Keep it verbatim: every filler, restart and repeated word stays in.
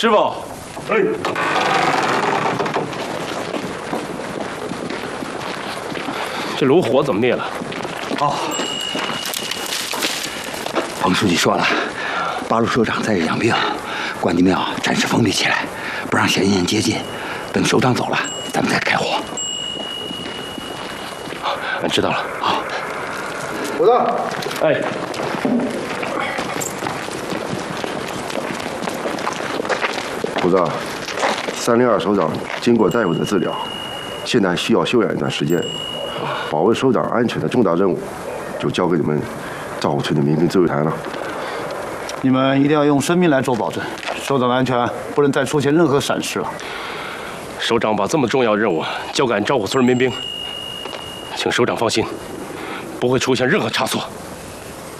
师傅。哎。这炉火怎么灭了？ 哦，彭书记说了，八路首长在这养病，关帝庙暂时封闭起来，不让嫌疑人接近。等首长走了，咱们再开火。 俺知道了。好。 虎子。 哎。 虎子，三零二首长经过大夫的治疗，现在需要休养一段时间。保卫首长安全的重大任务，就交给你们赵武村的民兵自卫团了。 你们一定要用生命来做保证，首长的安全不能再出现任何闪失了。 首长把这么重要任务交给俺赵虎村民兵，请首长放心，不会出现任何差错。